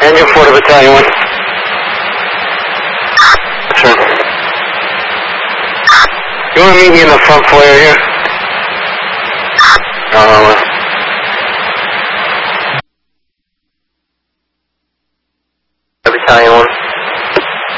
Engine 4 to Battalion 1. Sure. You want to meet me in the front foyer here? Battalion 1.